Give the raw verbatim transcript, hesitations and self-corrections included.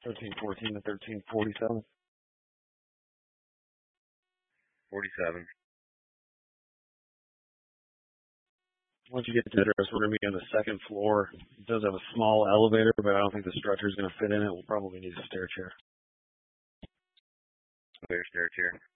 thirteen fourteen to thirteen forty-seven. forty-seven. Once you get to the address, we're going to be on the second floor. It does have a small elevator, but I don't think the structure is going to fit in it. We'll probably need a stair chair. Clear stair chair.